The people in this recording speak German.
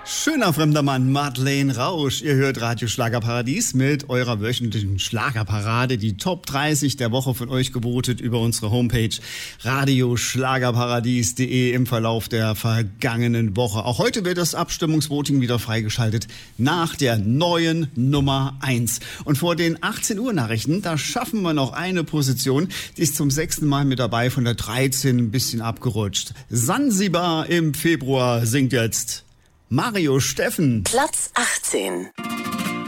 Schöner fremder Mann, Madeleine Rausch. Ihr hört Radio Schlagerparadies mit eurer wöchentlichen Schlagerparade. Die Top 30 der Woche von euch gebotet über unsere Homepage radioschlagerparadies.de im Verlauf der vergangenen Woche. Auch heute wird das Abstimmungsvoting wieder freigeschaltet nach der neuen Nummer 1. Und vor den 18 Uhr Nachrichten, da schaffen wir noch eine Position. Die ist zum 6. Mal mit dabei, von der 13 ein bisschen abgerutscht. Sansibar im Februar singt jetzt Mario Steffen. Platz 18.